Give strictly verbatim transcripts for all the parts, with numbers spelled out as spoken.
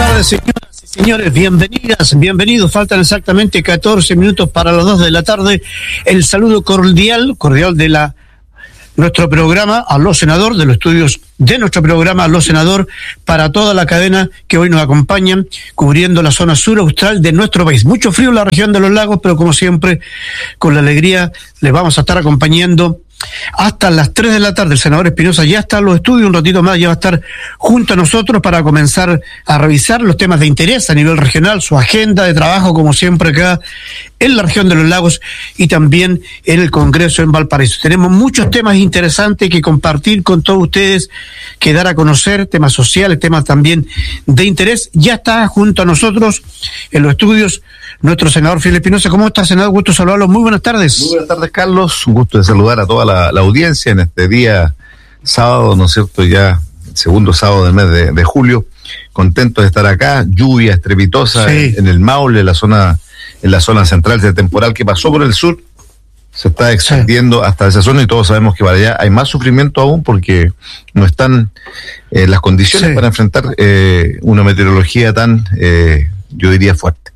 tardes, señoras y señores, bienvenidas, bienvenidos. Faltan exactamente catorce minutos para las dos de la tarde. El saludo cordial, cordial de la nuestro programa Aló Senador, de los estudios de nuestro programa Aló Senador, para toda la cadena que hoy nos acompañan, cubriendo la zona sur austral de nuestro país. Mucho frío en la región de los lagos, pero como siempre, con la alegría, les vamos a estar acompañando hasta las tres de la tarde. El senador Espinosa ya está en los estudios, un ratito más ya va a estar junto a nosotros para comenzar a revisar los temas de interés a nivel regional, su agenda de trabajo, como siempre acá en la región de los lagos y también en el Congreso en Valparaíso. Tenemos muchos temas interesantes que compartir con todos ustedes, que dar a conocer, temas sociales, temas también de interés. Ya está junto a nosotros en los estudios nuestro senador Fidel Espinosa. ¿Cómo está, senador? Gusto saludarlo. Muy buenas tardes. Muy buenas tardes, Carlos. Un gusto de saludar a toda la, la audiencia en este día sábado, ¿no es cierto? Ya segundo sábado del mes de, de julio. Contento de estar acá. Lluvia estrepitosa sí. en, en el Maule, en la zona, en la zona central del temporal que pasó por el sur. Se está extendiendo sí. hasta esa zona y todos sabemos que para allá hay más sufrimiento aún porque no están eh, las condiciones sí. para enfrentar eh, una meteorología tan, eh, yo diría, fuerte.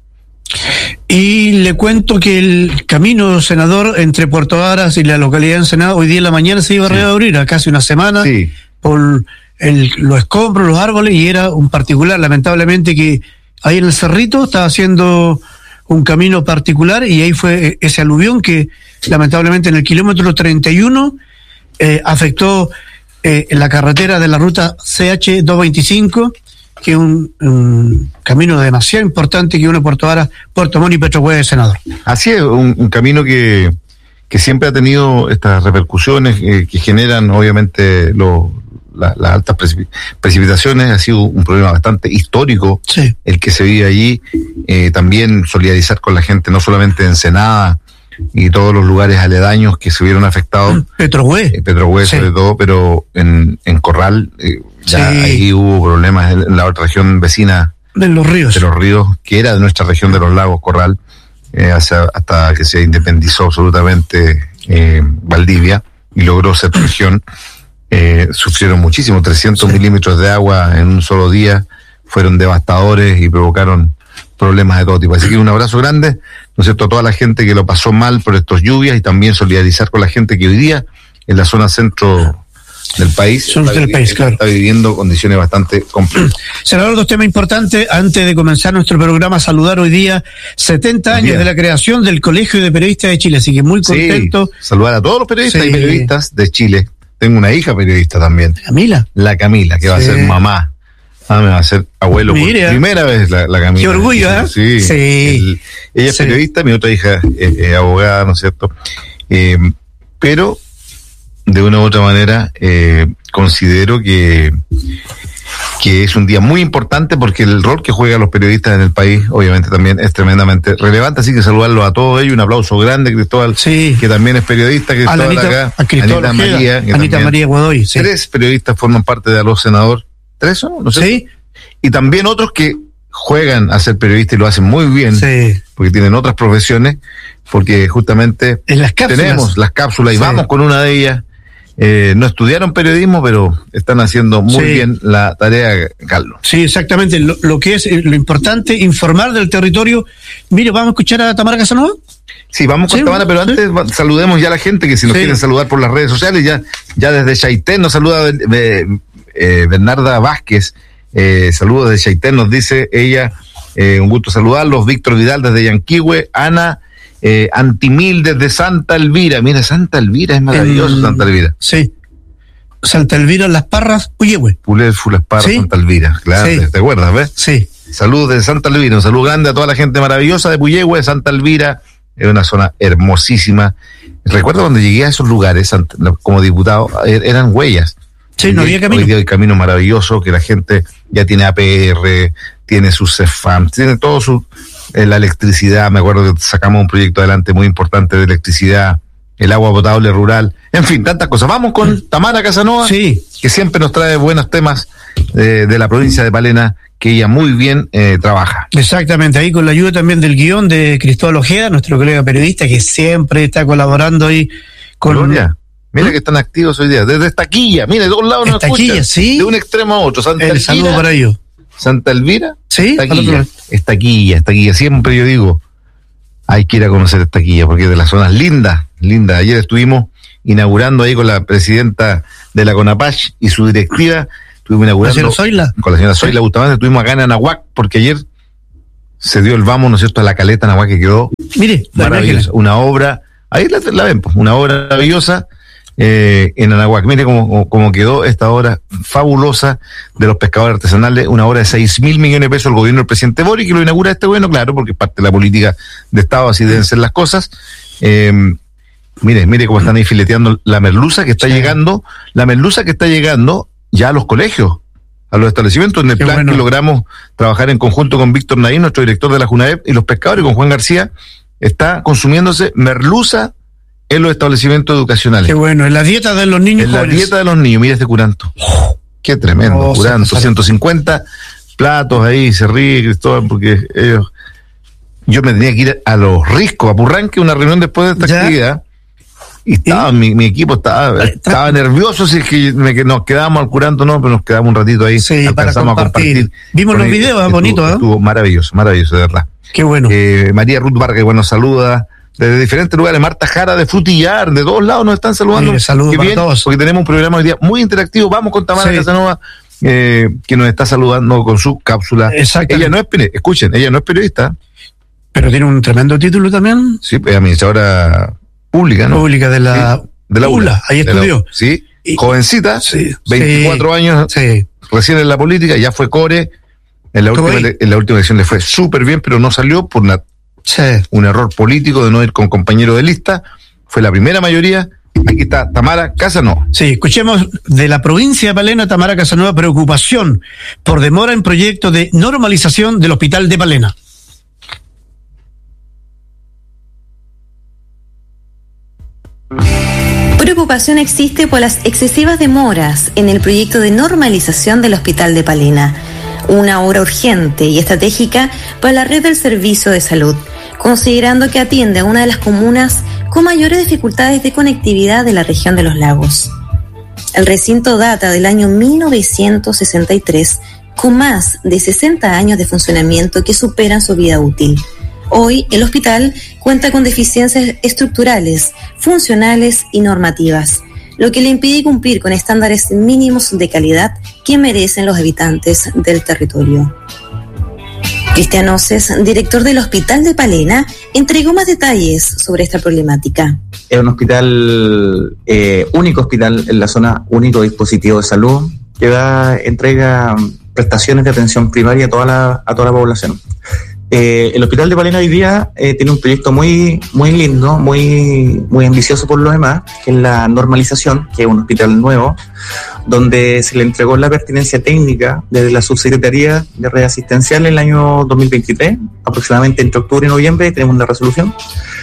Y le cuento que el camino, senador, entre Puerto Varas y la localidad de Ensenada, hoy día en la mañana se iba sí. a reabrir a casi una semana sí. por el, los escombros, los árboles, y era un particular, lamentablemente, que ahí en el Cerrito estaba haciendo un camino particular y ahí fue ese aluvión que lamentablemente en el kilómetro treinta y uno eh, afectó eh, en la carretera de la ruta C H doscientos veinticinco, que es un, un camino demasiado importante que une Puerto Varas, Puerto Montt y Petrohueve, senador. Así es, un, un camino que, que siempre ha tenido estas repercusiones eh, que generan obviamente los La, las altas precip- precipitaciones. Ha sido un problema bastante histórico sí. el que se vive allí. Eh, también solidarizar con la gente, no solamente de Ensenada y todos los lugares aledaños que se vieron afectados. Petrohueve. Eh, Petrohueve sí. sobre todo, pero en, en Corral eh, ya sí. ahí hubo problemas en la otra región vecina. De los ríos. De los ríos, que era de nuestra región de los lagos, Corral, eh, hasta, hasta que se independizó absolutamente eh, Valdivia y logró ser región. Eh, sufrieron muchísimo, trescientos sí. milímetros de agua en un solo día, fueron devastadores y provocaron problemas de todo tipo. Así que un abrazo grande, ¿no es cierto?, a toda la gente que lo pasó mal por estas lluvias y también solidarizar con la gente que hoy día en la zona centro del país, está, del vivi- país claro. está viviendo condiciones bastante complejas. Senador, dos temas importantes antes de comenzar nuestro programa. Saludar hoy día setenta años de la creación del Colegio de Periodistas de Chile, así que muy contento. Sí, saludar a todos los periodistas sí. y periodistas de Chile. Tengo una hija periodista también. ¿Camila? La Camila, que va sí. a ser mamá. Ah, me va a ser abuelo Mira. por primera vez la, la Camila. Qué orgullo, ¿eh? Sí. sí. El, ella es sí. periodista, mi otra hija es, es abogada, ¿no es cierto? Eh, pero, de una u otra manera, eh, considero que, que es un día muy importante porque el rol que juegan los periodistas en el país, obviamente, también es tremendamente relevante. Así que saludarlos a todos ellos. Un aplauso grande, Cristóbal, sí. que también es periodista. Cristóbal, a Anita, acá. A Cristóbal Anita Ojeda, María. Que Anita María Godoy. Sí. Tres periodistas forman parte de Aló Senador. ¿Tres son? ¿No sé? Sí. Y también otros que juegan a ser periodistas y lo hacen muy bien. Sí. Porque tienen otras profesiones. Porque justamente en las cápsulas. tenemos las cápsulas y sí. vamos con una de ellas. Eh, no estudiaron periodismo, pero están haciendo muy sí. bien la tarea, Carlos. Sí, exactamente. Lo, lo que es lo importante, informar del territorio. Mire, ¿vamos a escuchar a Tamara Casanova? Sí, vamos con sí, Tamara, pero antes sí. saludemos ya a la gente que si nos sí. quieren saludar por las redes sociales, ya, ya desde Chaitén nos saluda eh, eh, Bernarda Vázquez. Eh, saludos desde Chaitén, nos dice ella, eh, un gusto saludarlos. Víctor Vidal desde Yanquihue, Ana Eh, Antimil desde Santa Elvira. Mira, Santa Elvira es maravilloso. El, Santa Elvira. Sí. Santa Elvira, Las Parras, Puyehue. Pulé, Las Parras, ¿sí? Santa Elvira. Claro, sí. ¿te acuerdas, ves? Sí. Saludos de Santa Elvira. Un saludo grande a toda la gente maravillosa de Puyehue, Santa Elvira. Es una zona hermosísima. Recuerdo cuando llegué a esos lugares como diputado, eran huellas. Sí, no había camino. Hoy día hay camino maravilloso, que la gente ya tiene A P R, tiene sus C E F A M, tiene todo su... la electricidad, me acuerdo que sacamos un proyecto adelante muy importante de electricidad, el agua potable rural, en fin, tantas cosas. Vamos con Tamara Casanova, sí. que siempre nos trae buenos temas de, de la provincia de Palena, que ella muy bien eh, trabaja. Exactamente, ahí con la ayuda también del guión de Cristóbal Ojeda, nuestro colega periodista, que siempre está colaborando ahí con... Gloria. Mira ¿Mm? que están activos hoy día, desde Estaquilla, mira, de todos lados nos escuchan, ¿sí? de un extremo a otro. Santa el Elvira, saludo para ellos. Santa Elvira, sí, Estaquilla, Estaquilla, Estaquilla. Siempre yo digo, hay que ir a conocer Estaquilla, porque es de las zonas lindas, lindas. Ayer estuvimos inaugurando ahí con la presidenta de la CONAPACH y su directiva, estuvimos inaugurando ¿La Zoila? con la señora Zoila sí. Bustamante, estuvimos acá en Anahuac, porque ayer se dio el vamos, ¿no es cierto?, a la caleta Anahuac, que quedó Mire, maravillosa, una obra, ahí la, la ven, pues, una obra maravillosa, Eh, en Anahuac. Mire cómo, cómo quedó esta obra fabulosa de los pescadores artesanales, una obra de seis mil millones de pesos el gobierno del presidente Boric, que lo inaugura este gobierno, claro, porque es parte de la política de Estado, así deben ser las cosas. Eh, mire, mire cómo están ahí fileteando la merluza que está sí. llegando, la merluza que está llegando ya a los colegios, a los establecimientos, en el Qué plan bueno. que logramos trabajar en conjunto con Víctor Naín, nuestro director de la JUNAEP, y los pescadores, con Juan García, está consumiéndose merluza en los establecimientos educacionales. Qué bueno, en la dieta de los niños En jóvenes. La dieta de los niños, mira este curanto. Oh, qué tremendo, oh, curanto. ciento cincuenta platos ahí, se ríe Cristóbal, porque ellos... Yo me tenía que ir a los Riscos, a Purranque, una reunión después de esta ¿Ya? actividad, y estaba, ¿Sí? mi, mi equipo estaba, estaba nervioso, si es que, me, que nos quedábamos al curanto, no, pero nos quedamos un ratito ahí, sí, alcanzamos a compartir. Vimos los videos, estuvo, bonitos, ¿eh? Estuvo maravilloso, maravilloso, de verdad. Qué bueno. Eh, María Ruth Vargas, bueno, saluda desde diferentes lugares, Marta Jara de Frutillar, de todos lados nos están saludando. Eh, saludos para bien, todos. Porque tenemos un programa hoy día muy interactivo. Vamos con Tamara sí. Casanova, eh, que nos está saludando con su cápsula. Ella no es, escuchen, ella no es periodista. Pero tiene un tremendo título también. Sí, es administradora pública, ¿no? Pública de la... Sí, de la U L A. Ahí estudió. La, sí, y, jovencita, sí, veinticuatro sí, años, sí. recién en la política, ya fue core. En la, última, en la última elección le fue súper bien, pero no salió por una... Sí. Un error político de no ir con compañero de lista. Fue la primera mayoría. Aquí está Tamara Casanova. Sí, escuchemos de la provincia de Palena, Tamara Casanova, preocupación por demora en proyecto de normalización del hospital de Palena. Preocupación existe por las excesivas demoras en el proyecto de normalización del hospital de Palena, una obra urgente y estratégica para la red del servicio de salud, considerando que atiende a una de las comunas con mayores dificultades de conectividad de la región de los lagos. El recinto data del año mil novecientos sesenta y tres, con más de sesenta años de funcionamiento que superan su vida útil. Hoy, el hospital cuenta con deficiencias estructurales, funcionales y normativas, lo que le impide cumplir con estándares mínimos de calidad que merecen los habitantes del territorio. Cristian Oces, director del Hospital de Palena, entregó más detalles sobre esta problemática. Es un hospital, eh, único hospital en la zona, único dispositivo de salud que da, entrega prestaciones de atención primaria a toda la, a toda la población. Eh, el Hospital de Palena hoy día eh, tiene un proyecto muy muy lindo, muy muy ambicioso por lo demás, que es la normalización, que es un hospital nuevo, donde se le entregó la pertinencia técnica desde la Subsecretaría de Red Asistencial en el año dos mil veintitrés, aproximadamente entre octubre y noviembre, tenemos la resolución.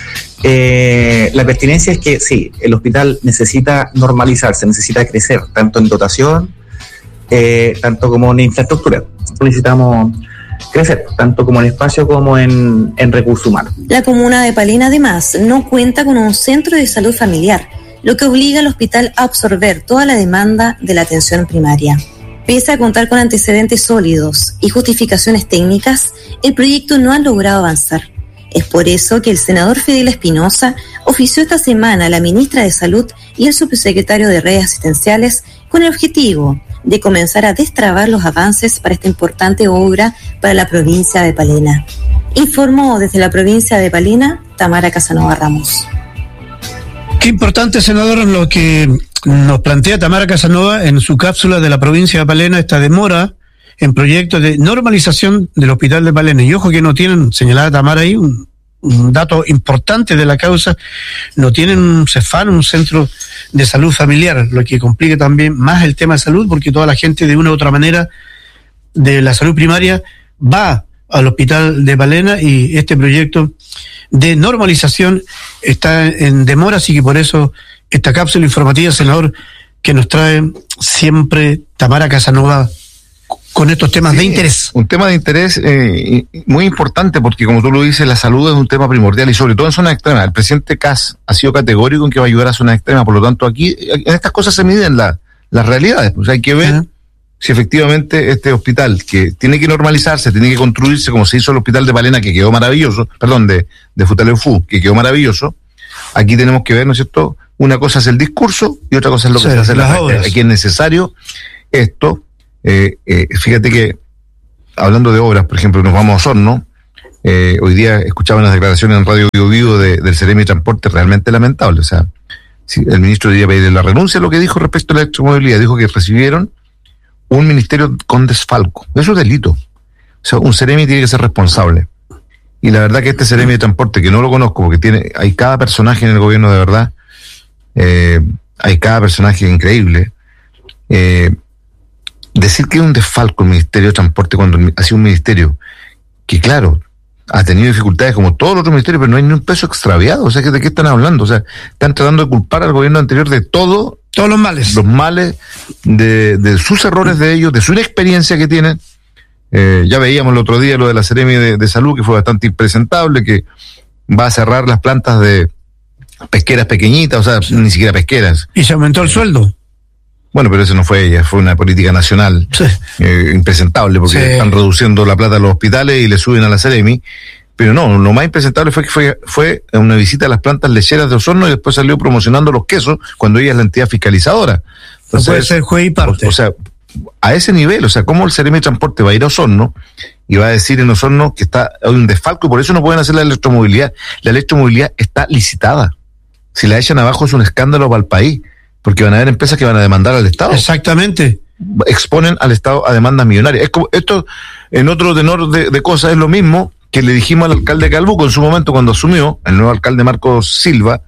Eh, la pertinencia es que sí, el hospital necesita normalizarse, necesita crecer, tanto en dotación, eh, tanto como en infraestructura. Necesitamos crecer, tanto como en espacio como en, en recursos humanos. La comuna de Palena, además, no cuenta con un centro de salud familiar, lo que obliga al hospital a absorber toda la demanda de la atención primaria. Pese a contar con antecedentes sólidos y justificaciones técnicas, el proyecto no ha logrado avanzar. Es por eso que el senador Fidel Espinosa ofició esta semana a la ministra de Salud y el subsecretario de Redes Asistenciales con el objetivo de comenzar a destrabar los avances para esta importante obra para la provincia de Palena. Informó desde la provincia de Palena, Tamara Casanova Ramos. Qué importante, senador, lo que nos plantea Tamara Casanova en su cápsula de la provincia de Palena, esta demora en proyectos de normalización del hospital de Palena. Y ojo que no tienen, señalada Tamara ahí, un, un dato importante de la causa, no tienen un CEFAM, un centro de salud familiar, lo que complica también más el tema de salud, porque toda la gente de una u otra manera de la salud primaria va al hospital de Palena, y este proyecto de normalización está en demora, así que por eso esta cápsula informativa, senador, que nos trae siempre Tamara Casanova con estos temas sí, de interés. Un tema de interés eh, muy importante, porque como tú lo dices, la salud es un tema primordial, y sobre todo en zonas extremas. El presidente Kass ha sido categórico en que va a ayudar a zonas extremas, por lo tanto aquí en estas cosas se miden la, las realidades, pues hay que ver uh-huh. si efectivamente este hospital, que tiene que normalizarse, tiene que construirse como se hizo el hospital de Palena, que quedó maravilloso, perdón, de, de Futaleufú, que quedó maravilloso, aquí tenemos que ver, ¿no es cierto? Una cosa es el discurso y otra cosa es lo que sí, se hace en la práctica. Aquí es necesario esto. Eh, eh, fíjate que, hablando de obras, por ejemplo, nos vamos a Osorno. Eh, hoy día escuchaba unas declaraciones en Radio Bio Vivo de, del Ceremi de Transporte realmente lamentable. O sea, si el ministro debería pedir la renuncia a lo que dijo respecto a la electromovilidad. Dijo que recibieron un ministerio con desfalco. Eso es delito. O sea, un Ceremi tiene que ser responsable. Y la verdad que este Ceremi de Transporte, que no lo conozco, porque tiene, hay cada personaje en el gobierno de verdad, eh, hay cada personaje increíble. Eh, decir que es un desfalco el Ministerio de Transporte cuando ha sido un ministerio que, claro, ha tenido dificultades como todos los otros ministerios, pero no hay ni un peso extraviado. O sea, ¿de qué están hablando? O sea, están tratando de culpar al gobierno anterior de todo. Todos los males. Los males, de, de sus errores de ellos, de su inexperiencia que tienen. Eh, ya veíamos el otro día lo de la Seremi de, de Salud, que fue bastante impresentable, que va a cerrar las plantas de pesqueras pequeñitas, o sea, sí. Ni siquiera pesqueras. ¿Y se aumentó el sueldo? Bueno, pero eso no fue ella, fue una política nacional, sí. eh, impresentable, porque sí. Están reduciendo la plata a los hospitales y le suben a la Seremi. Pero no, lo más impresentable fue que fue, fue una visita a las plantas lecheras de Osorno y después salió promocionando los quesos cuando ella es la entidad fiscalizadora. Entonces, no puede ser juez y parte. O, o sea, a ese nivel, o sea, ¿cómo el Ceremi de Transporte va a ir a Osorno y va a decir en Osorno que está hay un desfalco y por eso no pueden hacer la electromovilidad? La electromovilidad está licitada. Si la echan abajo es un escándalo para el país, porque van a haber empresas que van a demandar al Estado. Exactamente. Exponen al Estado a demandas millonarias. Es como, esto, en otro tenor de, de cosas, es lo mismo que le dijimos al alcalde Calbuco en su momento cuando asumió, el nuevo alcalde Marcos Silva,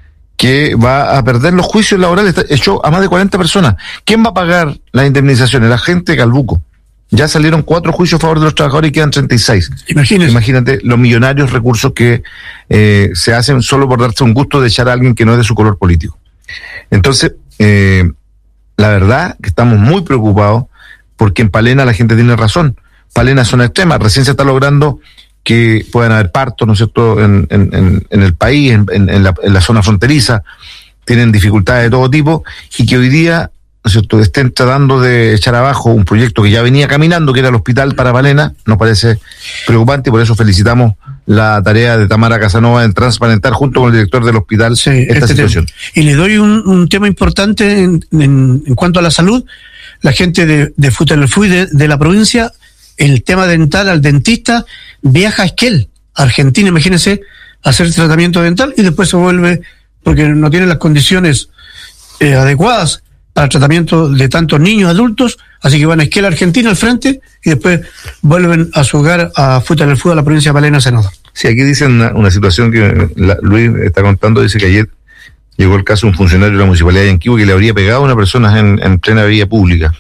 que va a perder los juicios laborales, echó a más de cuarenta personas. ¿Quién va a pagar las indemnizaciones? La gente de Calbuco. Ya salieron cuatro juicios a favor de los trabajadores y quedan treinta y seis. Imagínese. Imagínate los millonarios recursos que eh, se hacen solo por darse un gusto de echar a alguien que no es de su color político. Entonces, eh, la verdad que estamos muy preocupados porque en Palena la gente tiene razón. Palena es zona extrema, recién se está logrando que puedan haber partos, ¿no es cierto?, en, en, en el país, en, en, la, en la zona fronteriza, tienen dificultades de todo tipo, y que hoy día, ¿no es cierto?, estén tratando de echar abajo un proyecto que ya venía caminando, que era el hospital para Palena, nos parece preocupante, y por eso felicitamos la tarea de Tamara Casanova en transparentar junto con el director del hospital sí, esta este situación. Tema. Y le doy un, un tema importante en, en, en cuanto a la salud. La gente de, de Futaleufú y de, de la provincia, el tema dental al dentista, viaja a Esquel, Argentina, imagínense, a hacer tratamiento dental y después se vuelve, porque no tiene las condiciones eh, adecuadas para el tratamiento de tantos niños, adultos, así que van a Esquel, Argentina, al frente, y después vuelven a su hogar a Futaleufú, a la provincia de Palena, Senador. Sí, aquí dicen una, una situación que la, Luis está contando, dice que ayer llegó el caso de un funcionario de la Municipalidad de Yanquihue que le habría pegado a una persona en, en plena vía pública.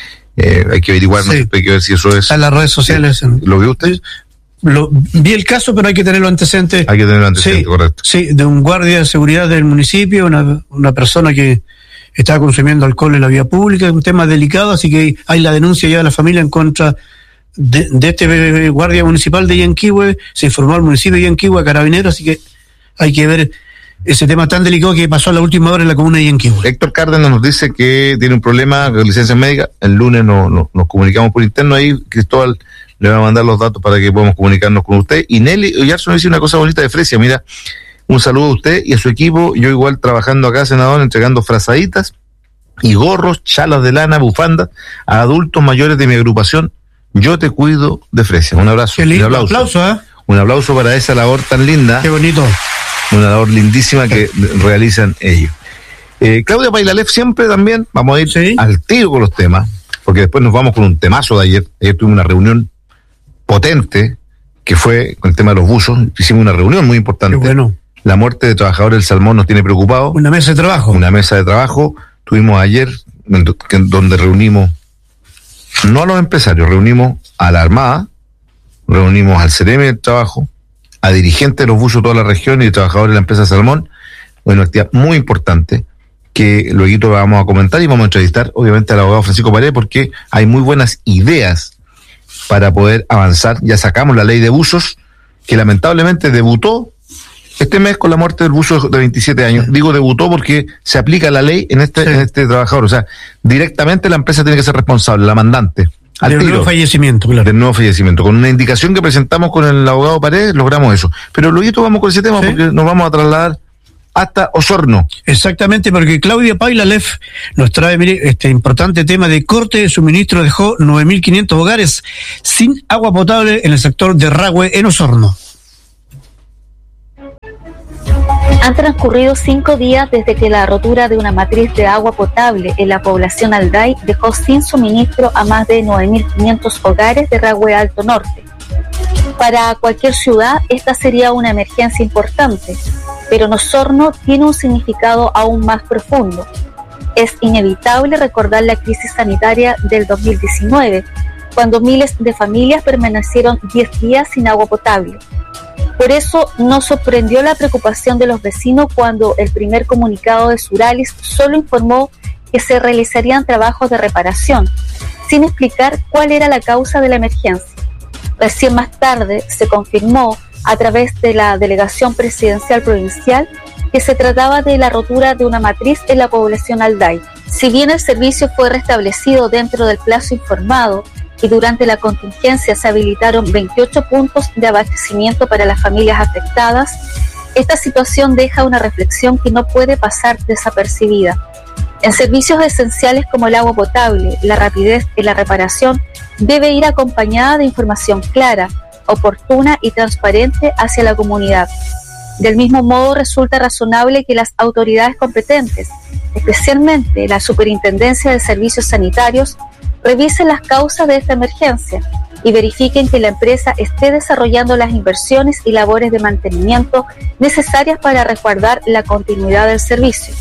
Eh, hay que averiguar, sí. No sé, hay que ver si eso es... Está en las redes sociales. En... ¿Lo vio usted? Lo, vi el caso, pero hay que tener los antecedentes. Hay que tener los antecedentes, sí, correcto. Sí, de un guardia de seguridad del municipio, una, una persona que estaba consumiendo alcohol en la vía pública, un tema delicado, así que hay la denuncia ya de la familia en contra de, de este guardia municipal de Yanquihue, se informó al municipio de Yanquihue, a Carabineros, así que hay que ver ese tema tan delicado que pasó a la última hora en la comuna de Yanquihue. Héctor Cárdenas nos dice que tiene un problema con licencia médica. El lunes no, no, nos comunicamos por interno. Ahí Cristóbal le va a mandar los datos para que podamos comunicarnos con usted. Y Nelly Oyarzo nos dice una cosa bonita de Fresia. Mira, un saludo a usted y a su equipo. Yo igual trabajando acá, senador, entregando frazaditas y gorros, chalas de lana, bufandas a adultos mayores de mi agrupación. Yo te cuido de Fresia. Un abrazo. Qué lindo, un aplauso. aplauso ¿eh? Un aplauso para esa labor tan linda. Qué bonito. Una labor lindísima que realizan ellos. Eh, Claudia Pailalef siempre también, vamos a ir ¿sí? al tiro con los temas, porque después nos vamos con un temazo de ayer. Ayer tuvimos una reunión potente, que fue con el tema de los buzos. Hicimos una reunión muy importante. Qué bueno. La muerte de trabajadores del salmón nos tiene preocupados. Una mesa de trabajo. Una mesa de trabajo. Tuvimos ayer, donde reunimos, no a los empresarios, reunimos a la Armada, reunimos al Ceremi del Trabajo, a dirigentes de los buzos de toda la región y de trabajadores de la empresa Salmón. Una actividad muy importante que luego vamos a comentar y vamos a entrevistar obviamente al abogado Francisco Paredes porque hay muy buenas ideas para poder avanzar. Ya sacamos la ley de buzos que lamentablemente debutó este mes con la muerte del buzo de veintisiete años. Sí. Digo debutó porque se aplica la ley en este, sí. en este trabajador. O sea, directamente la empresa tiene que ser responsable, la mandante. Al del tiro, nuevo fallecimiento, claro. Del nuevo fallecimiento. Con una indicación que presentamos con el abogado Paredes, logramos eso. Pero luego vamos con ese tema, ¿sí? Porque nos vamos a trasladar hasta Osorno. Exactamente, porque Claudia Paillalef nos trae, mire, este importante tema de corte de suministro. Dejó nueve mil quinientos hogares sin agua potable en el sector de Rahue, en Osorno. Han transcurrido cinco días desde que la rotura de una matriz de agua potable en la población Alday dejó sin suministro a más de nueve mil quinientos hogares de Rahue Alto Norte. Para cualquier ciudad, esta sería una emergencia importante, pero en Osorno tiene un significado aún más profundo. Es inevitable recordar la crisis sanitaria del dos mil diecinueve, cuando miles de familias permanecieron diez días sin agua potable. Por eso nos sorprendió la preocupación de los vecinos cuando el primer comunicado de Suralis solo informó que se realizarían trabajos de reparación, sin explicar cuál era la causa de la emergencia. Recién más tarde se confirmó a través de la Delegación Presidencial Provincial que se trataba de la rotura de una matriz en la población Alday. Si bien el servicio fue restablecido dentro del plazo informado, y durante la contingencia se habilitaron veintiocho puntos de abastecimiento para las familias afectadas, esta situación deja una reflexión que no puede pasar desapercibida. En servicios esenciales como el agua potable, la rapidez en la reparación debe ir acompañada de información clara, oportuna y transparente hacia la comunidad. Del mismo modo, resulta razonable que las autoridades competentes, especialmente la Superintendencia de Servicios Sanitarios, revisen las causas de esta emergencia y verifiquen que la empresa esté desarrollando las inversiones y labores de mantenimiento necesarias para resguardar la continuidad del servicio.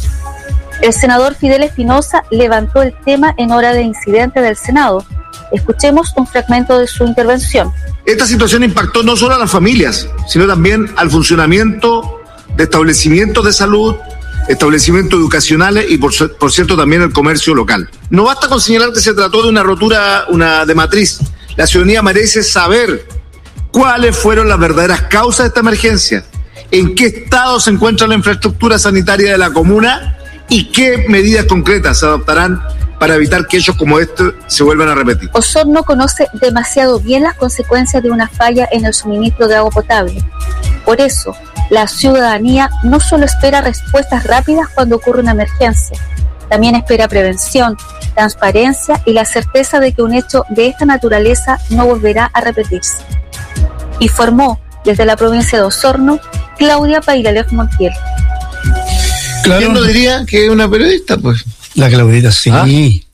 El senador Fidel Espinosa levantó el tema en hora de incidente del Senado. Escuchemos un fragmento de su intervención. Esta situación impactó no solo a las familias, sino también al funcionamiento de establecimientos de salud, establecimientos educacionales y, por, por cierto, también el comercio local. No basta con señalar que se trató de una rotura una de matriz. La ciudadanía merece saber cuáles fueron las verdaderas causas de esta emergencia, en qué estado se encuentra la infraestructura sanitaria de la comuna y qué medidas concretas se adoptarán para evitar que hechos como este se vuelvan a repetir. Osorno conoce demasiado bien las consecuencias de una falla en el suministro de agua potable. Por eso, la ciudadanía no solo espera respuestas rápidas cuando ocurre una emergencia, también espera prevención, transparencia y la certeza de que un hecho de esta naturaleza no volverá a repetirse. Informó desde la provincia de Osorno, Claudia Paillalef Montiel. Claro. ¿Quién no diría que es una periodista, pues? La Claudita, sí. ¿Ah?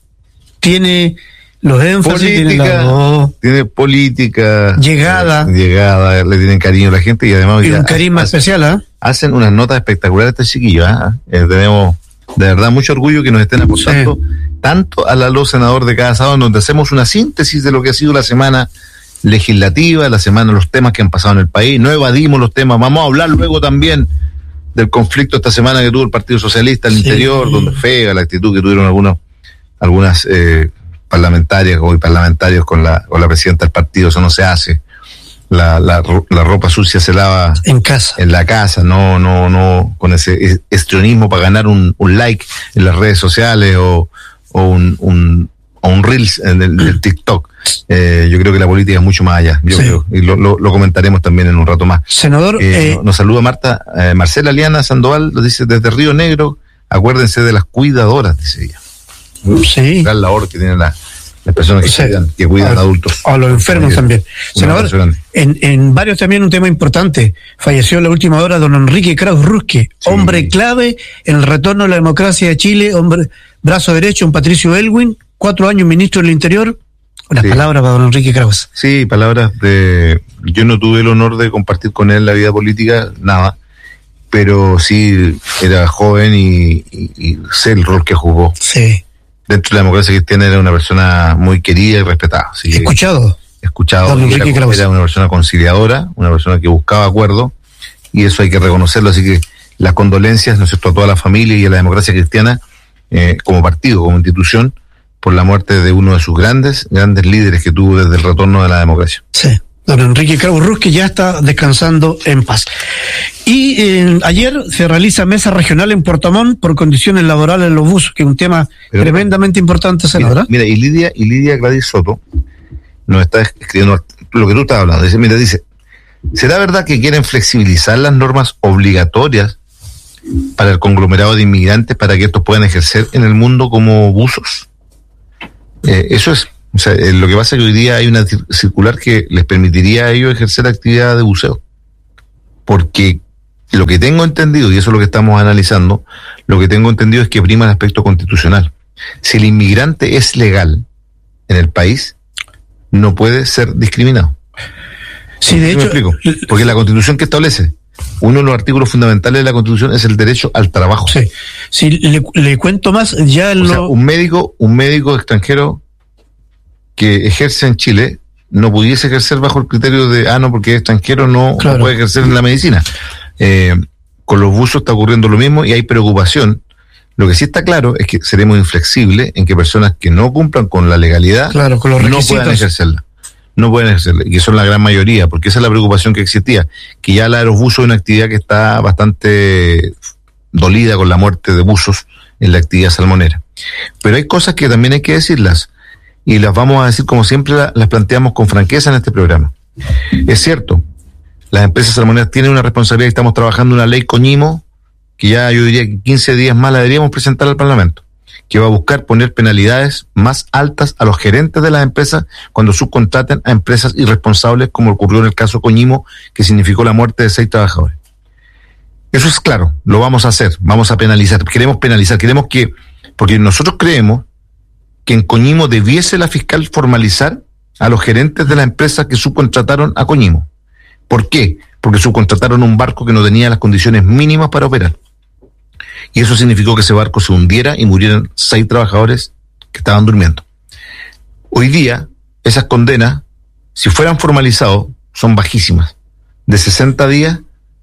Tiene los énfasis, política, tiene la voz, tiene política, llegada, eh, llegada, le tienen cariño a la gente y además y un carisma hace, especial, ¿eh? Hacen unas notas espectaculares estos chiquillos, ¿eh? Eh, tenemos de verdad mucho orgullo que nos estén aportando sí. tanto a la luz senador de cada sábado, donde hacemos una síntesis de lo que ha sido la semana legislativa, la semana, los temas que han pasado en el país, no evadimos los temas, vamos a hablar luego también del conflicto esta semana que tuvo el Partido Socialista al sí. interior, donde fea la actitud que tuvieron algunos, algunas eh, parlamentarias o parlamentarios con la, con la presidenta del partido. Eso no se hace. La, la, la ropa sucia se lava en casa, en la casa, no, no, no con ese histrionismo para ganar un, un like en las redes sociales o, o un, un, o un reels en el, el TikTok. Eh, yo creo que la política es mucho más allá, yo sí. creo, y lo, lo, lo comentaremos también en un rato más. Senador, eh, eh, nos, nos saluda Marta, eh, Marcela Liana Sandoval, nos dice desde Río Negro, acuérdense de las cuidadoras, dice ella. Sí. Gran labor que tienen las, las personas que, sí. cuidan, que cuidan a, adultos. A los enfermos eh, también. Senador, en, en varios también un tema importante, falleció en la última hora don Enrique Kraus Rusque, sí. hombre clave en el retorno a la democracia de Chile, hombre brazo derecho, un Patricio Elwin, cuatro años ministro del Interior. Unas sí. palabras para don Enrique Kraus. Sí, palabras de... Yo no tuve el honor de compartir con él la vida política, nada, pero sí era joven y, y, y sé el rol que jugó. Sí. Dentro de la democracia cristiana era una persona muy querida y respetada. Así escuchado. Escuchado. Don Enrique era, Kraus. Era una persona conciliadora, una persona que buscaba acuerdo, y eso hay que reconocerlo. Así que las condolencias, ¿no es cierto?, a toda la familia y a la democracia cristiana, eh, como partido, como institución, por la muerte de uno de sus grandes, grandes líderes que tuvo desde el retorno de la democracia. Sí. Don Enrique Kraus, que ya está descansando en paz. Y eh, ayer se realiza mesa regional en Puerto Montt por condiciones laborales en los buses, que es un tema Pero, tremendamente importante, senadora. Mira, mira, y Lidia, y Lidia Gladys Soto nos está escribiendo lo que tú estás hablando. Dice, mira, dice, ¿será verdad que quieren flexibilizar las normas obligatorias para el conglomerado de inmigrantes para que estos puedan ejercer en el mundo como buzos? Eh, eso es. O sea, eh, lo que pasa es que hoy día hay una circular que les permitiría a ellos ejercer actividad de buceo. Porque lo que tengo entendido, y eso es lo que estamos analizando, lo que tengo entendido es que prima el aspecto constitucional. Si el inmigrante es legal en el país, no puede ser discriminado. Sí, de hecho. ¿Me explico? Porque la Constitución que establece, uno de los artículos fundamentales de la Constitución es el derecho al trabajo. Sí. Si le, le cuento más, ya o lo... sea, un médico, un médico extranjero que ejerce en Chile no pudiese ejercer bajo el criterio de, ah, no, porque es extranjero, no, claro. no puede ejercer en la medicina. Eh, con los buzos está ocurriendo lo mismo y hay preocupación. Lo que sí está claro es que seremos inflexibles en que personas que no cumplan con la legalidad claro, con los no puedan ejercerla. No pueden ejercerla, y que son la gran mayoría, porque esa es la preocupación que existía, que ya la de los buzos es una actividad que está bastante dolida con la muerte de buzos en la actividad salmonera. Pero hay cosas que también hay que decirlas, y las vamos a decir como siempre las planteamos con franqueza en este programa. Es cierto, las empresas salmoneras tienen una responsabilidad y estamos trabajando una ley Coñimo, que ya yo diría que quince días más la deberíamos presentar al Parlamento, que va a buscar poner penalidades más altas a los gerentes de las empresas cuando subcontraten a empresas irresponsables, como ocurrió en el caso Coñimo, que significó la muerte de seis trabajadores. Eso es claro, lo vamos a hacer, vamos a penalizar, queremos penalizar, queremos que, porque nosotros creemos que en Coñimo debiese la fiscal formalizar a los gerentes de las empresas que subcontrataron a Coñimo. ¿Por qué? Porque subcontrataron un barco que no tenía las condiciones mínimas para operar. Y eso significó que ese barco se hundiera y murieran seis trabajadores que estaban durmiendo. Hoy día, esas condenas, si fueran formalizados, son bajísimas. De sesenta días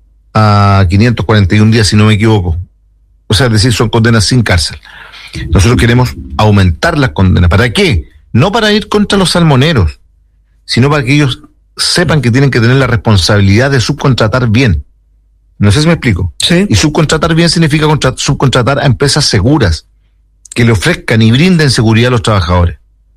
a quinientos cuarenta y un días, si no me equivoco. O sea, es decir, son condenas sin cárcel. Nosotros queremos aumentar las condenas. ¿Para qué? No para ir contra los salmoneros, sino para que ellos sepan que tienen que tener la responsabilidad de subcontratar bien. No sé si me explico. Sí. Y subcontratar bien significa contra- subcontratar a empresas seguras, que le ofrezcan y brinden seguridad a los trabajadores.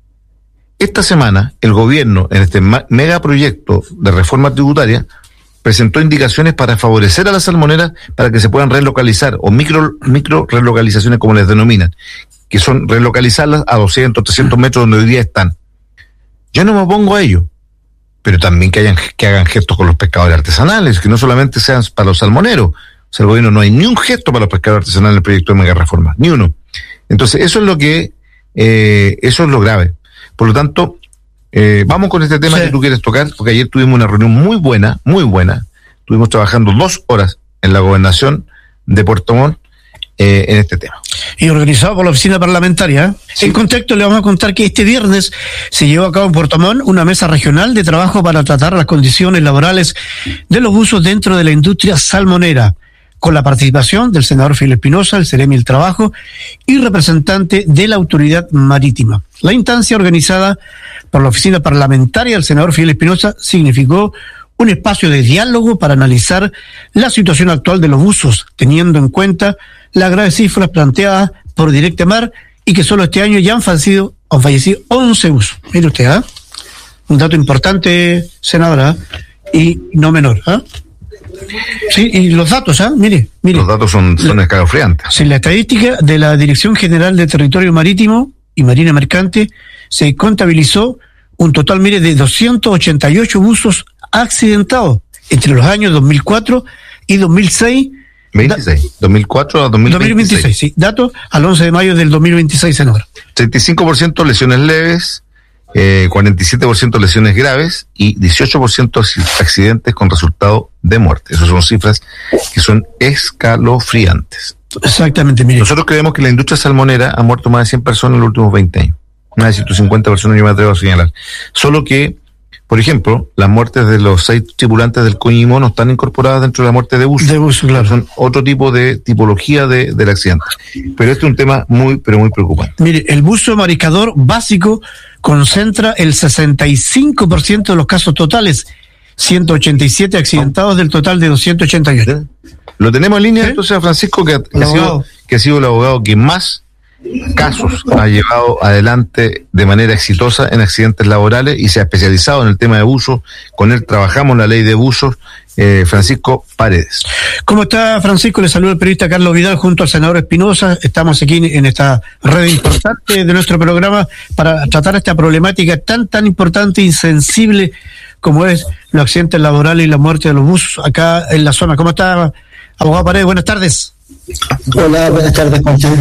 Esta semana, el gobierno, en este ma- megaproyecto de reforma tributaria, presentó indicaciones para favorecer a las salmoneras para que se puedan relocalizar, o micro, micro relocalizaciones como les denominan, que son relocalizarlas a doscientos, trescientos metros donde hoy día están. Yo no me opongo a ello, pero también que hayan, que hagan gestos con los pescadores artesanales, que no solamente sean para los salmoneros. O sea, el gobierno no hay ni un gesto para los pescadores artesanales en el proyecto de mega reforma, ni uno. Entonces, eso es lo que, eh, eso es lo grave. Por lo tanto, Eh, vamos con este tema sí. que tú quieres tocar, porque ayer tuvimos una reunión muy buena, muy buena. Estuvimos trabajando dos horas en la gobernación de Puerto Montt eh, en este tema. Y organizado por la oficina parlamentaria. Sí. En contexto le vamos a contar que este viernes se llevó a cabo en Puerto Montt una mesa regional de trabajo para tratar las condiciones laborales de los buzos dentro de la industria salmonera, con la participación del senador Filipe Espinosa, el Ceremi del Trabajo y representante de la Autoridad Marítima. La instancia organizada por la oficina parlamentaria del senador Filipe Espinosa significó un espacio de diálogo para analizar la situación actual de los buzos, teniendo en cuenta las graves cifras planteadas por Directa Mar y que solo este año ya han fallecido, han fallecido once buzos. Mire usted, ¿ah? ¿eh? Un dato importante, senadora, ¿eh? Y no menor, ¿ah? ¿eh? Sí, y los datos, ¿ah? ¿eh? Mire, mire. Los datos son, son escalofriantes. Sí, la estadística de la Dirección General de Territorio Marítimo y Marina Mercante se contabilizó un total, mire, de doscientos ochenta y ocho buzos accidentados entre los años dos mil cuatro y dos mil seis. veintiséis, da, dos mil cuatro a dos mil veintiséis. dos mil veintiséis, sí. Datos al once de mayo del dos mil veintiséis, senador. treinta y cinco por ciento lesiones leves, eh, cuarenta y siete por ciento lesiones graves y dieciocho por ciento accidentes con resultado de muerte. Esas son cifras que son escalofriantes. Exactamente, mire. Nosotros creemos que la industria salmonera ha muerto más de cien personas en los últimos veinte años. Más de ciento cincuenta personas, yo me atrevo a señalar. Solo que, por ejemplo, las muertes de los seis tripulantes del Coñimo no están incorporadas dentro de la muerte de buzo. De buzo, claro. Son otro tipo de tipología de, del accidente. Pero este es un tema muy, pero muy preocupante. Mire, el buzo mariscador básico concentra el sesenta y cinco por ciento de los casos totales, ciento ochenta y siete accidentados del total de doscientos ochenta y ocho. Lo tenemos en línea, ¿sí? Entonces, a Francisco, que, que, ha sido, que ha sido el abogado que más casos ha llevado adelante de manera exitosa en accidentes laborales y se ha especializado en el tema de abusos. Con él trabajamos la ley de abusos. Eh, Francisco Paredes. ¿Cómo está, Francisco? Le saluda el periodista Carlos Vidal junto al senador Espinosa. Estamos aquí en esta red importante de nuestro programa para tratar esta problemática tan, tan importante y sensible como es los accidentes laborales y la muerte de los buzos acá en la zona. ¿Cómo está, abogado Paredes? Buenas tardes. Hola, buenas tardes, ¿cómo están?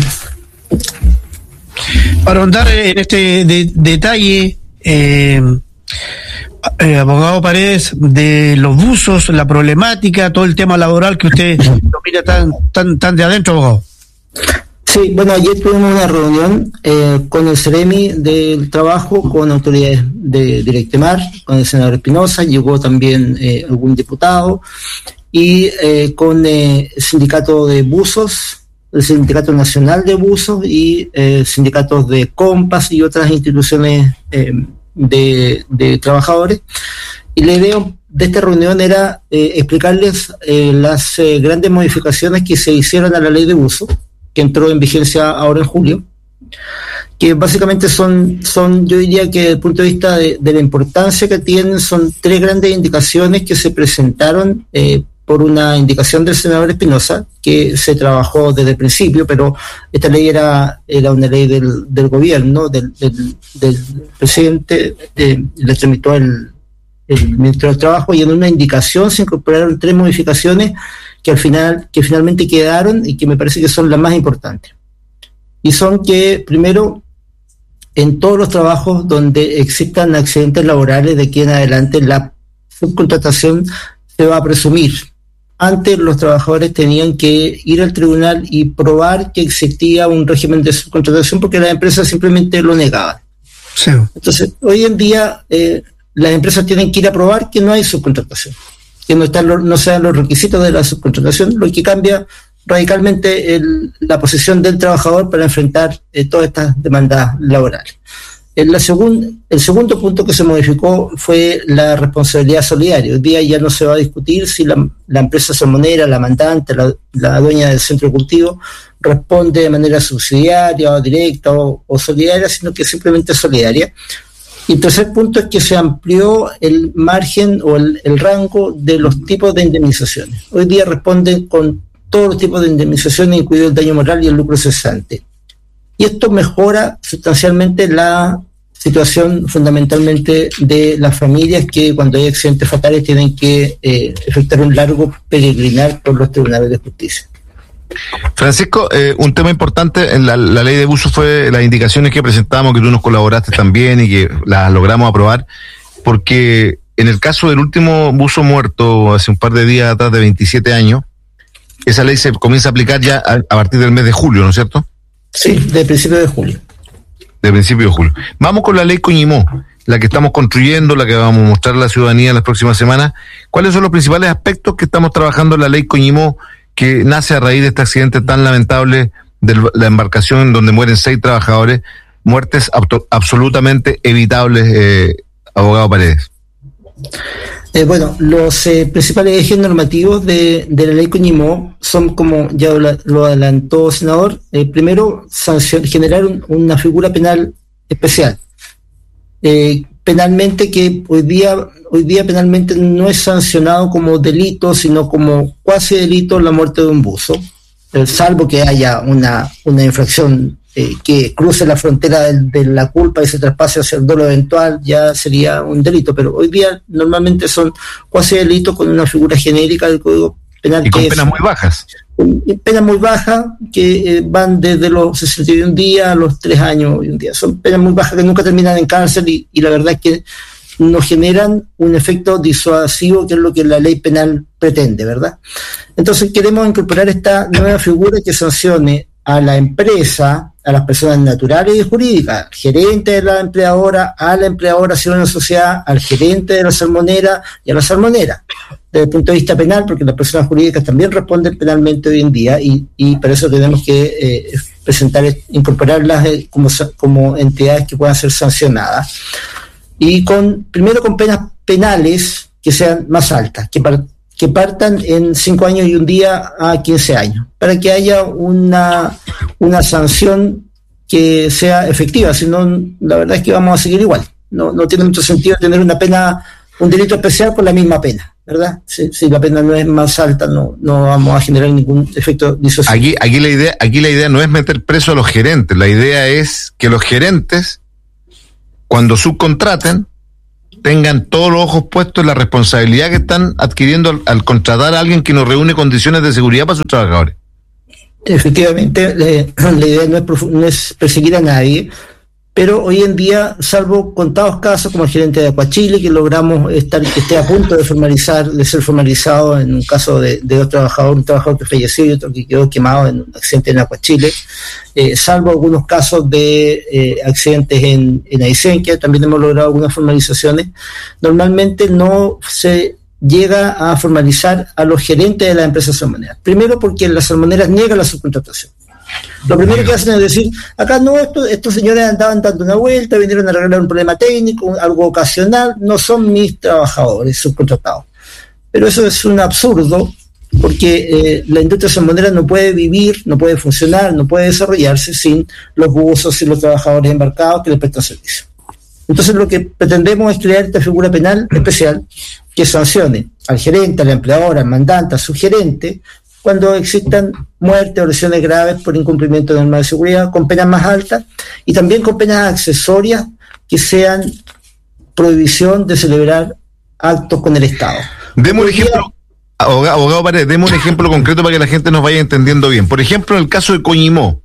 Para ahondar en este de, detalle, eh, eh, abogado Paredes, de los buzos, la problemática, todo el tema laboral que usted lo mira tan, tan, tan de adentro, abogado. Sí, bueno, ayer tuvimos una reunión eh, con el Ceremi del Trabajo, con autoridades de Directemar, con el senador Espinosa, llegó también eh, algún diputado, y eh, con eh, el sindicato de buzos, el Sindicato Nacional de Buzos y eh, sindicatos de Compas y otras instituciones eh, de, de trabajadores. Y la idea de esta reunión era eh, explicarles eh, las eh, grandes modificaciones que se hicieron a la ley de buzos, que entró en vigencia ahora en julio, que básicamente son, son yo diría que desde el punto de vista de, de la importancia que tienen, son tres grandes indicaciones que se presentaron eh, por una indicación del senador Espinosa, que se trabajó desde el principio, pero esta ley era, era una ley del, del gobierno, del, del, del presidente, eh, le tramitó el, el ministro del Trabajo, y en una indicación se incorporaron tres modificaciones que al final, que finalmente quedaron y que me parece que son las más importantes. Y son que, primero, en todos los trabajos donde existan accidentes laborales de aquí en adelante, la subcontratación se va a presumir. Antes los trabajadores tenían que ir al tribunal y probar que existía un régimen de subcontratación porque las empresas simplemente lo negaban. Sí. Entonces, hoy en día eh, las empresas tienen que ir a probar que no hay subcontratación, que no están los, no sean los requisitos de la subcontratación, lo que cambia radicalmente el, la posición del trabajador para enfrentar eh, todas estas demandas laborales. En la segun, el segundo punto que se modificó fue la responsabilidad solidaria. Hoy día ya no se va a discutir si la, la empresa salmonera, la mandante, la, la dueña del centro de cultivo responde de manera subsidiaria o directa o, o solidaria, sino que simplemente solidaria. Y el tercer punto es que se amplió el margen o el, el rango de los tipos de indemnizaciones. Hoy día responden con todos los tipos de indemnizaciones, incluido el daño moral y el lucro cesante. Y esto mejora sustancialmente la situación fundamentalmente de las familias que cuando hay accidentes fatales tienen que eh, efectuar un largo peregrinar por los tribunales de justicia. Francisco, eh, un tema importante en la, la ley de abuso fue las indicaciones que presentamos, que tú nos colaboraste también y que las logramos aprobar, porque en el caso del último buzo muerto hace un par de días atrás de veintisiete años, esa ley se comienza a aplicar ya a, a partir del mes de julio, ¿no es cierto? Sí, de principio de julio. De principio de julio. Vamos con la ley Coñimó, la que estamos construyendo, la que vamos a mostrar a la ciudadanía en las próximas semanas. ¿Cuáles son los principales aspectos que estamos trabajando en la ley Coñimó, que nace a raíz de este accidente tan lamentable de la embarcación donde mueren seis trabajadores, muertes abto- absolutamente evitables, eh, abogado Paredes? Eh, bueno, los eh, principales ejes normativos de, de la ley Coñimó son, como ya lo, lo adelantó, senador, eh, primero, sancion, generar un, una figura penal especial. Eh, penalmente que hoy día, hoy día penalmente no es sancionado como delito, sino como cuasi delito la muerte de un buzo, eh, salvo que haya una, una infracción Eh, que cruce la frontera de, de la culpa y se traspase hacia el dolo eventual, ya sería un delito, pero hoy día normalmente son cuasi delitos con una figura genérica del Código Penal. Y con que penas es, muy bajas. Penas muy bajas que eh, van desde los sesenta y un días a los tres años y un día. Son penas muy bajas que nunca terminan en cárcel y, y la verdad es que nos generan un efecto disuasivo, que es lo que la ley penal pretende, ¿verdad? Entonces queremos incorporar esta nueva figura que sancione a la empresa, a las personas naturales y jurídicas, al gerente de la empleadora, a la empleadora si es una sociedad, al gerente de la salmonera y a la salmonera. Desde el punto de vista penal, porque las personas jurídicas también responden penalmente hoy en día y, y para eso tenemos que eh, presentar, incorporarlas como, como entidades que puedan ser sancionadas. Y con, primero con penas penales que sean más altas, que, par, que partan en cinco años y un día a quince años, para que haya una, una sanción que sea efectiva, si no, la verdad es que vamos a seguir igual. No, no tiene mucho sentido tener una pena, un delito especial con la misma pena, ¿verdad? Si, si la pena no es más alta, no, no vamos a generar ningún efecto disuasivo. Aquí, aquí la idea, aquí la idea no es meter preso a los gerentes, la idea es que los gerentes, cuando subcontraten, tengan todos los ojos puestos en la responsabilidad que están adquiriendo al, al contratar a alguien que nos reúne condiciones de seguridad para sus trabajadores. Efectivamente, eh, la idea no es, no es perseguir a nadie, pero hoy en día, salvo contados casos como el gerente de Aquachile, que logramos estar, que esté a punto de formalizar, de ser formalizado en un caso de, de dos trabajadores, un trabajador que falleció y otro que quedó quemado en un accidente en Aquachile, eh, salvo algunos casos de eh, accidentes en, en Aysén, que también hemos logrado algunas formalizaciones, normalmente no se llega a formalizar a los gerentes de las empresas salmoneras. Primero porque las salmoneras niegan la subcontratación. Lo primero que hacen es decir, acá no, estos, estos señores andaban dando una vuelta, vinieron a arreglar un problema técnico, algo ocasional, no son mis trabajadores subcontratados. Pero eso es un absurdo, porque eh, la industria salmonera no puede vivir, no puede funcionar, no puede desarrollarse sin los buzos y los trabajadores embarcados que le prestan servicio. Entonces lo que pretendemos es crear esta figura penal especial que sancione al gerente, al empleador, al mandante, al subgerente, cuando existan muertes o lesiones graves por incumplimiento de normas de seguridad, con penas más altas y también con penas accesorias que sean prohibición de celebrar actos con el Estado. Demos un ejemplo, abogado, abogado Paredes, demos un ejemplo concreto para que la gente nos vaya entendiendo bien. Por ejemplo, en el caso de Coñimó.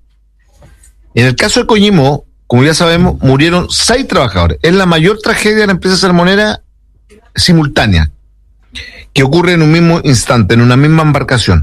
En el caso de Coñimó, como ya sabemos, murieron seis trabajadores. Es la mayor tragedia de la empresa salmonera simultánea, que ocurre en un mismo instante, en una misma embarcación.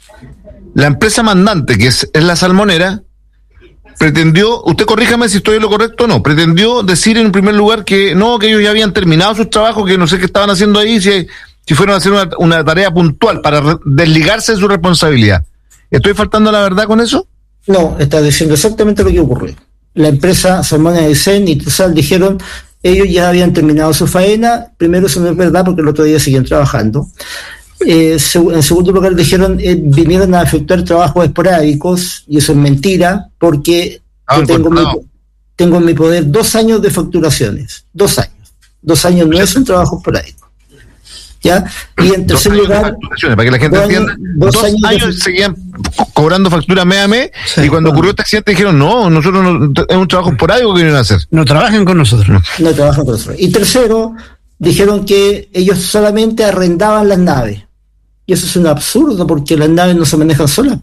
La empresa mandante, que es, es la salmonera, pretendió, usted corríjame si estoy en lo correcto o no, pretendió decir en primer lugar que no, que ellos ya habían terminado sus trabajos, que no sé qué estaban haciendo ahí, si, si fueron a hacer una, una tarea puntual para re, desligarse de su responsabilidad. ¿Estoy faltando a la verdad con eso? No, está diciendo exactamente lo que ocurrió. La empresa Salmones Aysén y Tuzal dijeron, ellos ya habían terminado su faena. Primero, eso no es verdad porque el otro día siguen trabajando. Eh, en segundo lugar, dijeron, eh, vinieron a efectuar trabajos esporádicos, y eso es mentira, porque ah, yo tengo, mi, tengo en mi poder dos años de facturaciones. Dos años. Dos años no es un trabajo esporádico. ¿Ya? Y en tercer lugar, para que la gente entienda, dos, dos años, años de... seguían cobrando factura mes a mes, sí, y cuando ocurrió este accidente dijeron, no, nosotros no, es un trabajo esporádico que vienen a hacer. No trabajen con nosotros. No. no trabajan con nosotros. Y tercero, dijeron que ellos solamente arrendaban las naves. Y eso es un absurdo, porque las naves no se manejan solas.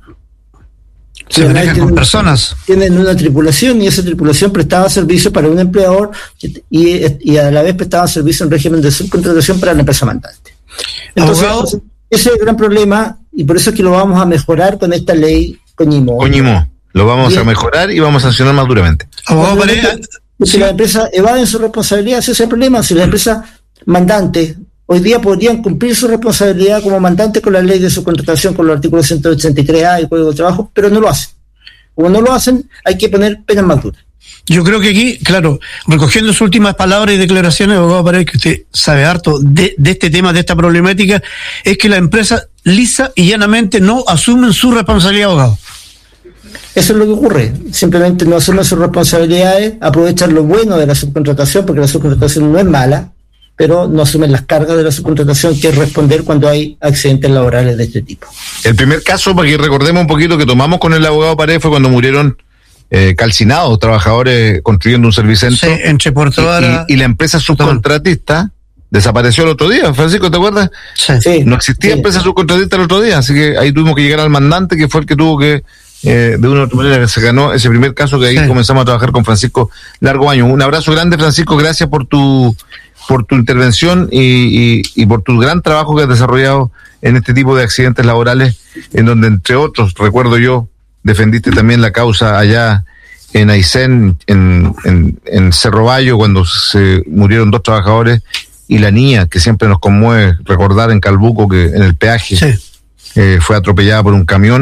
Se manejan con personas. Tienen una tripulación, y esa tripulación prestaba servicio para un empleador y, y a la vez prestaba servicio en régimen de subcontratación para la empresa mandante. Entonces, Abogado, ese es el gran problema, y por eso es que lo vamos a mejorar con esta ley Coñimó. Coñimó. Lo vamos Bien. a mejorar y vamos a sancionar más duramente. Abogado Paredes, si sí. las empresas evaden su responsabilidad, ese es el problema. Si las empresas mandantes hoy día podrían cumplir su responsabilidad como mandante con la ley de subcontratación, con los artículos ciento ochenta y tres A y Código de Trabajo, pero no lo hacen. Como no lo hacen, hay que poner penas más duras. Yo creo que aquí, claro, recogiendo sus últimas palabras y declaraciones, abogado Paredes, que usted sabe harto de, de este tema, de esta problemática, es que las empresas lisa y llanamente no asumen su responsabilidad, abogado. Eso es lo que ocurre, simplemente no asumen sus responsabilidades, aprovechan lo bueno de la subcontratación, porque la subcontratación no es mala, pero no asumen las cargas de la subcontratación, que es responder cuando hay accidentes laborales de este tipo. El primer caso, para que recordemos un poquito, que tomamos con el abogado Paredes fue cuando murieron eh, calcinados trabajadores construyendo un servicentro. Sí, entre Puerto Vara. Y, y, y la empresa subcontratista desapareció el otro día. Francisco, ¿te acuerdas? Sí. sí no existía sí. empresa subcontratista el otro día, así que ahí tuvimos que llegar al mandante, que fue el que tuvo que, eh, de una u otra manera, se ganó ese primer caso, que ahí sí. comenzamos a trabajar con Francisco Largo Año. Un abrazo grande, Francisco, gracias por tu por tu intervención y, y, y por tu gran trabajo que has desarrollado en este tipo de accidentes laborales, en donde, entre otros, recuerdo yo, defendiste también la causa allá en Aysén, en, en, en Cerro Bayo, cuando se murieron dos trabajadores, y la niña, que siempre nos conmueve recordar en Calbuco, que en el peaje sí. eh, fue atropellada por un camión,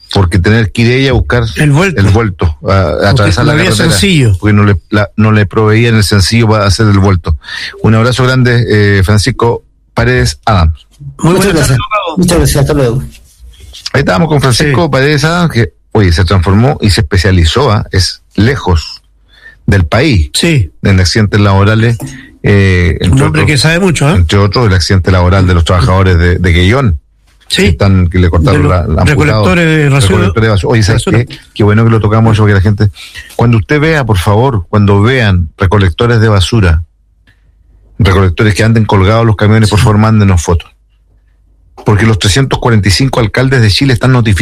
porque tener que ir ella a buscar el vuelto, el vuelto a, a atravesar la carretera, sencillo. porque no le, la, no le proveían el sencillo para hacer el vuelto. Un abrazo grande, eh, Francisco Paredes Adams. Muy Muchas gracias. Muchas gracias, hasta luego. Ahí estábamos con Francisco sí. Paredes Adams, que oye, se transformó y se especializó, ¿eh? Es lejos del país, sí, en accidentes laborales. Eh, un hombre otros, que sabe mucho, ¿eh? Entre otros, el accidente laboral de los trabajadores de, de Guellón. Sí. Que, están, que le cortaron de la, la recolectores de basura. Oye, ¿sabes qué? Qué bueno que lo tocamos eso, porque la gente, cuando usted vea, por favor, cuando vean recolectores de basura, recolectores que anden colgados los camiones, sí. por favor, mándenos fotos. Porque los trescientos cuarenta y cinco alcaldes de Chile están notificados